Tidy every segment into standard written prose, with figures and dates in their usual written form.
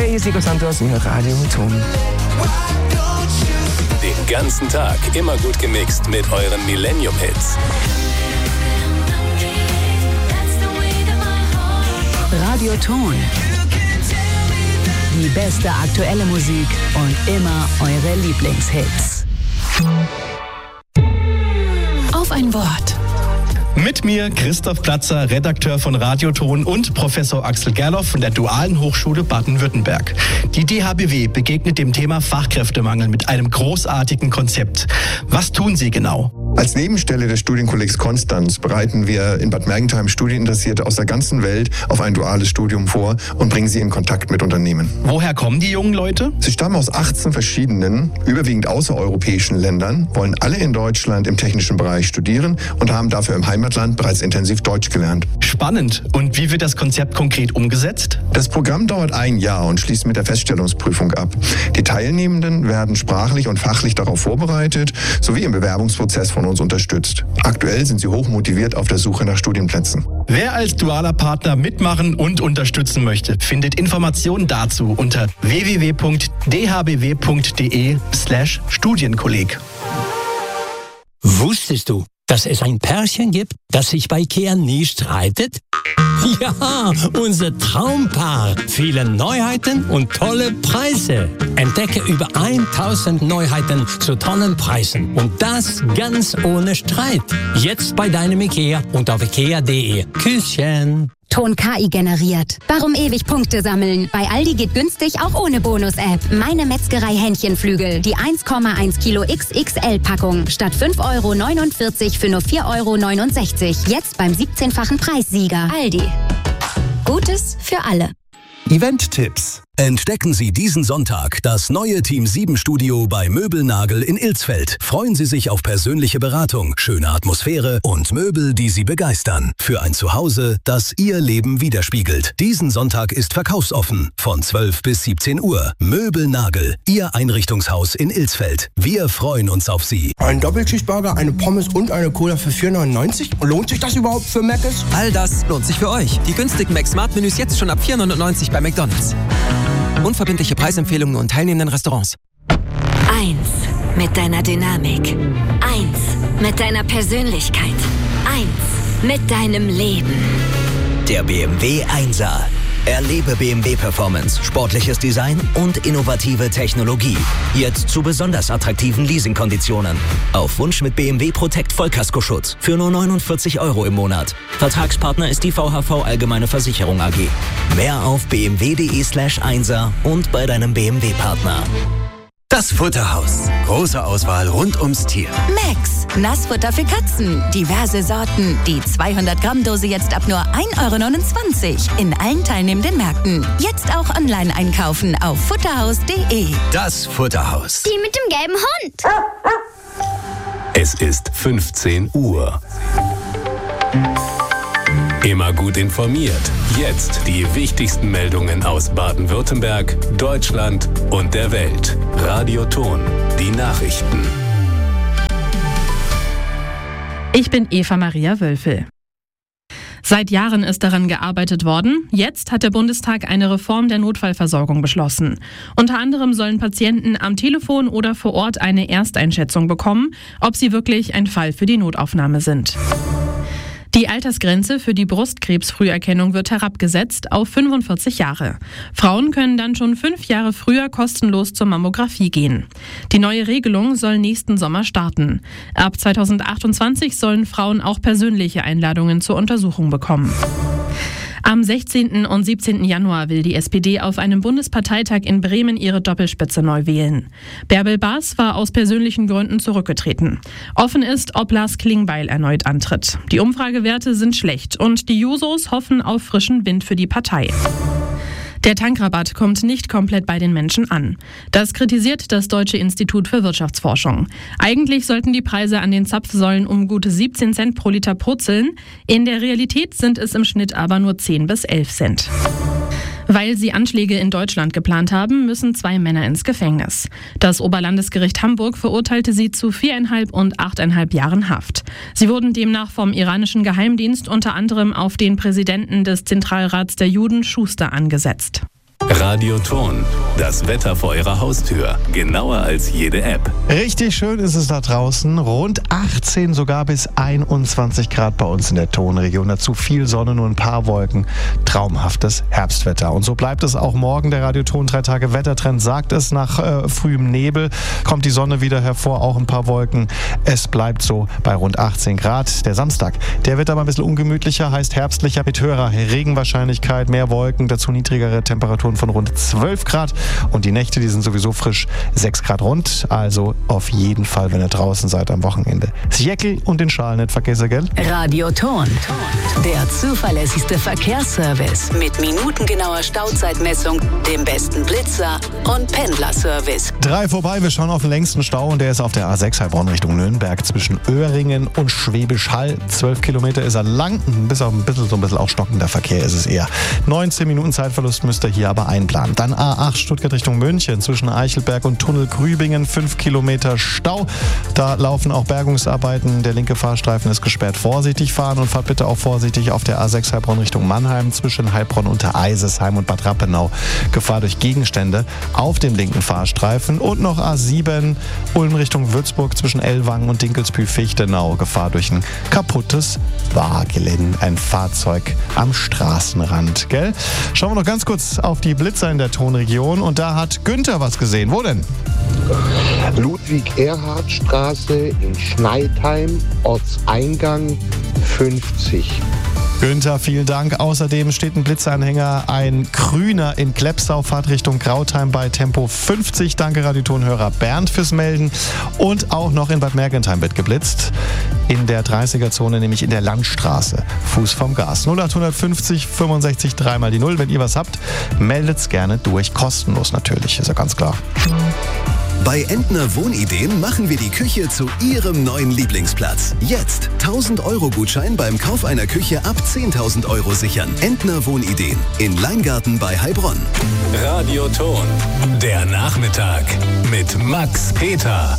hier ist Nico Santos in Radio Ton. Den ganzen Tag immer gut gemixt mit euren Millennium-Hits. Radio Ton. Die beste aktuelle Musik und immer eure Lieblingshits. Auf ein Wort. Mit mir Christoph Platzer, Redakteur von Radio Ton und Professor Axel Gerloff von der Dualen Hochschule Baden-Württemberg. Die DHBW begegnet dem Thema Fachkräftemangel mit einem großartigen Konzept. Was tun Sie genau? Als Nebenstelle des Studienkollegs Konstanz bereiten wir in Bad Mergentheim Studieninteressierte aus der ganzen Welt auf ein duales Studium vor und bringen sie in Kontakt mit Unternehmen. Woher kommen die jungen Leute? Sie stammen aus 18 verschiedenen, überwiegend außereuropäischen Ländern, wollen alle in Deutschland im technischen Bereich studieren und haben dafür im Heimatland bereits intensiv Deutsch gelernt. Spannend. Und wie wird das Konzept konkret umgesetzt? Das Programm dauert 1 Jahr und schließt mit der Feststellungsprüfung ab. Die Teilnehmenden werden sprachlich und fachlich darauf vorbereitet, sowie im Bewerbungsprozess von uns unterstützt. Aktuell sind sie hochmotiviert auf der Suche nach Studienplätzen. Wer als dualer Partner mitmachen und unterstützen möchte, findet Informationen dazu unter www.dhbw.de/Studienkolleg. Wusstest du, dass es ein Pärchen gibt, das sich bei IKEA nie streitet? Ja, unser Traumpaar. Viele Neuheiten und tolle Preise. Entdecke über 1000 Neuheiten zu tollen Preisen. Und das ganz ohne Streit. Jetzt bei deinem IKEA und auf ikea.de. Küsschen. Ton KI generiert. Warum ewig Punkte sammeln? Bei Aldi geht günstig auch ohne Bonus-App. Meine Metzgerei Hähnchenflügel. Die 1,1 Kilo XXL-Packung. Statt 5,49 € für nur 4,69 €. Jetzt beim 17-fachen Preissieger. Aldi. Gutes für alle. Event-Tipps. Entdecken Sie diesen Sonntag das neue Team 7 Studio bei Möbelnagel in Ilsfeld. Freuen Sie sich auf persönliche Beratung, schöne Atmosphäre und Möbel, die Sie begeistern. Für ein Zuhause, das Ihr Leben widerspiegelt. Diesen Sonntag ist verkaufsoffen von 12 bis 17 Uhr. Möbelnagel, Ihr Einrichtungshaus in Ilsfeld. Wir freuen uns auf Sie. Ein Doppelcheeseburger, eine Pommes und eine Cola für 4,99 €? Lohnt sich das überhaupt für Mc's? All das lohnt sich für euch. Die günstigen Mac-Smart-Menüs jetzt schon ab 4,99 € bei McDonald's. Unverbindliche Preisempfehlungen und teilnehmenden Restaurants. 1 mit deiner Dynamik. 1 mit deiner Persönlichkeit. 1 mit deinem Leben. Der BMW 1er. Erlebe BMW Performance, sportliches Design und innovative Technologie. Jetzt zu besonders attraktiven Leasingkonditionen. Auf Wunsch mit BMW Protect Vollkaskoschutz für nur 49 € im Monat. Vertragspartner ist die VHV Allgemeine Versicherung AG. Mehr auf bmw.de/1er und bei deinem BMW-Partner. Das Futterhaus. Große Auswahl rund ums Tier. Max, Nassfutter für Katzen. Diverse Sorten. Die 200-Gramm-Dose jetzt ab nur 1,29 € in allen teilnehmenden Märkten. Jetzt auch online einkaufen auf futterhaus.de. Das Futterhaus. Die mit dem gelben Hund. Es ist 15 Uhr. Immer gut informiert. Jetzt die wichtigsten Meldungen aus Baden-Württemberg, Deutschland und der Welt. Radio Ton, die Nachrichten. Ich bin Eva Maria Wölfel. Seit Jahren ist daran gearbeitet worden. Jetzt hat der Bundestag eine Reform der Notfallversorgung beschlossen. Unter anderem sollen Patienten am Telefon oder vor Ort eine Ersteinschätzung bekommen, ob sie wirklich ein Fall für die Notaufnahme sind. Die Altersgrenze für die Brustkrebsfrüherkennung wird herabgesetzt auf 45 Jahre. Frauen können dann schon 5 Jahre früher kostenlos zur Mammographie gehen. Die neue Regelung soll nächsten Sommer starten. Ab 2028 sollen Frauen auch persönliche Einladungen zur Untersuchung bekommen. Am 16. und 17. Januar will die SPD auf einem Bundesparteitag in Bremen ihre Doppelspitze neu wählen. Bärbel Baas war aus persönlichen Gründen zurückgetreten. Offen ist, ob Lars Klingbeil erneut antritt. Die Umfragewerte sind schlecht und die Jusos hoffen auf frischen Wind für die Partei. Der Tankrabatt kommt nicht komplett bei den Menschen an. Das kritisiert das Deutsche Institut für Wirtschaftsforschung. Eigentlich sollten die Preise an den Zapfsäulen um gute 17 Cent pro Liter purzeln. In der Realität sind es im Schnitt aber nur 10 bis 11 Cent. Weil sie Anschläge in Deutschland geplant haben, müssen 2 Männer ins Gefängnis. Das Oberlandesgericht Hamburg verurteilte sie zu 4,5 und 8,5 Jahren Haft. Sie wurden demnach vom iranischen Geheimdienst unter anderem auf den Präsidenten des Zentralrats der Juden, Schuster, angesetzt. Radioton, das Wetter vor Ihrer Haustür. Genauer als jede App. Richtig schön ist es da draußen. Rund 18, sogar bis 21 Grad bei uns in der Tonregion. Dazu viel Sonne, nur ein paar Wolken. Traumhaftes Herbstwetter. Und so bleibt es auch morgen. Der Radioton 3 Tage Wettertrend sagt es. Nach frühem Nebel kommt die Sonne wieder hervor, auch ein paar Wolken. Es bleibt so bei rund 18 Grad. Der Samstag, der wird aber ein bisschen ungemütlicher, heißt herbstlicher mit höherer Regenwahrscheinlichkeit, mehr Wolken, dazu niedrigere Temperaturen von rund 12 Grad. Und die Nächte, die sind sowieso frisch, 6 Grad rund. Also auf jeden Fall, wenn ihr draußen seid am Wochenende. Das Jäckel und den Schal nicht vergessen, gell? Radioton, der zuverlässigste Verkehrsservice mit minutengenauer Stauzeitmessung, dem besten Blitzer und Pendlerservice. 3 vorbei, wir schauen auf den längsten Stau und der ist auf der A6 Heilbronn Richtung Nürnberg zwischen Öhringen und Schwäbisch Hall. 12 Kilometer ist er lang, bis auf ein bisschen auch stockender Verkehr ist es eher. 19 Minuten Zeitverlust müsst ihr hier aber einplanen. Dann A8 Stuttgart Richtung München zwischen Eichelberg und Tunnel Grübingen, 5 Kilometer Stau. Da laufen auch Bergungsarbeiten, der linke Fahrstreifen ist gesperrt. Vorsichtig fahren und fahrt bitte auch vorsichtig auf der A6 Heilbronn Richtung Mannheim zwischen Heilbronn unter Eisesheim und Bad Rappenau. Gefahr durch Gegenstände auf dem linken Fahrstreifen. Und noch A7 Ulm Richtung Würzburg zwischen Ellwangen und Dinkelsbühl-Fichtenau. Gefahr durch ein kaputtes Wagelin, ein Fahrzeug am Straßenrand, gell? Schauen wir noch ganz kurz auf die Blitzer in der Tonregion und da hat Günther was gesehen. Wo denn? Ludwig-Erhard-Straße in Schneidheim, Ortseingang 50. Günther, vielen Dank. Außerdem steht ein Blitzanhänger, ein grüner in Klepsau, Fahrt Richtung Krautheim bei Tempo 50. Danke Radiotonhörer Bernd fürs Melden. Und auch noch in Bad Mergentheim wird geblitzt. In der 30er-Zone, nämlich in der Landstraße. Fuß vom Gas. 0850 65 3 mal die 0. Wenn ihr was habt, meldet's gerne durch. Kostenlos natürlich, ist ja ganz klar. Bei Entner Wohnideen machen wir die Küche zu Ihrem neuen Lieblingsplatz. Jetzt 1.000-Euro-Gutschein beim Kauf einer Küche ab 10.000 Euro sichern. Entner Wohnideen in Leingarten bei Heilbronn. Radioton, der Nachmittag mit Max Peter.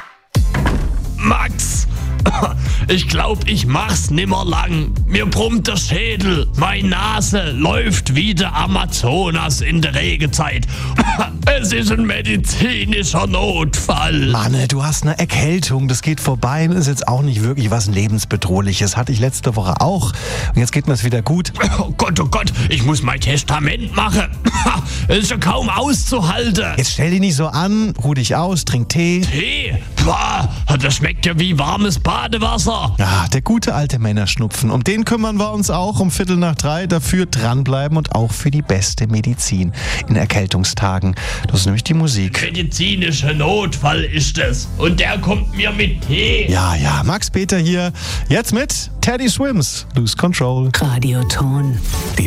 Max, ich glaub, ich mach's nimmer lang. Mir brummt der Schädel, meine Nase läuft wie der Amazonas in der Regenzeit. Es ist ein medizinischer Notfall. Mann, du hast eine Erkältung, das geht vorbei und ist jetzt auch nicht wirklich was Lebensbedrohliches. Hatte ich letzte Woche auch und jetzt geht mir es wieder gut. Oh Gott, ich muss mein Testament machen. Es ist ja kaum auszuhalten. Jetzt stell dich nicht so an, ruh dich aus, trink Tee. Tee? Boah, das schmeckt ja wie warmes Badewasser. Ja, der gute alte Männerschnupfen. Um den kümmern wir uns auch um 2:45. Dafür dranbleiben und auch für die beste Medizin in Erkältungstagen. Das ist nämlich die Musik. Medizinischer Notfall ist es. Und der kommt mir mit Tee. Ja, Max Peter hier. Jetzt mit Teddy Swims. Lose Control. Radioton. Die